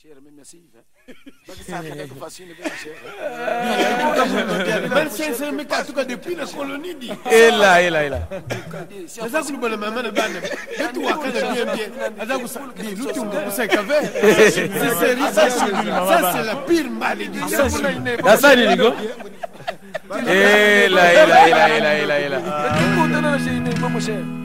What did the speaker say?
cher, mais merci. Ça fait facile, bien cher. Ben c'est mais quand tu as depuis la colonie dit. Et là. Ça que nous maman na bana. Et toi quand bien. Azaku ça, dit nous tu me sais qu'avec. Ça c'est la pire malédiction. Ça dit Nico. Et là. Mais tout le monde dans la chaîne, mon cher.